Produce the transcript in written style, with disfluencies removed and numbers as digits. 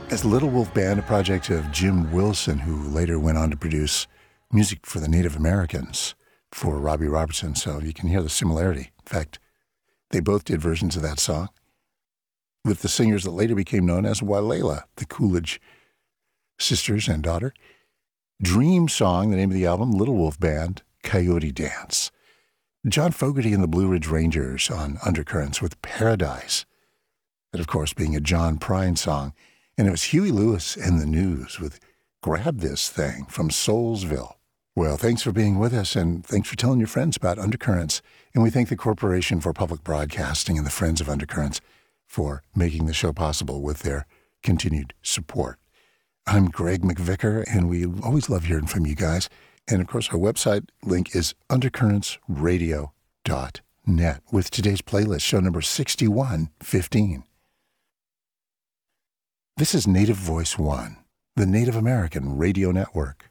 As Little Wolf Band, a project of Jim Wilson, who later went on to produce music for the Native Americans for Robbie Robertson, so you can hear the similarity. In fact, they both did versions of that song with the singers that later became known as Walela, the Coolidge sisters and daughter. Dream Song, the name of the album, Little Wolf Band, Coyote Dance. John Fogerty and the Blue Ridge Rangers on Undercurrents with Paradise. That, of course, being a John Prine song. And it was Huey Lewis and the News with Grab This Thing from Soulsville. Well, thanks for being with us, and thanks for telling your friends about Undercurrents. And we thank the Corporation for Public Broadcasting and the Friends of Undercurrents for making the show possible with their continued support. I'm Greg McVicker, and we always love hearing from you guys. And, of course, our website link is undercurrentsradio.net with today's playlist, show number 6115. This is Native Voice One, the Native American Radio Network.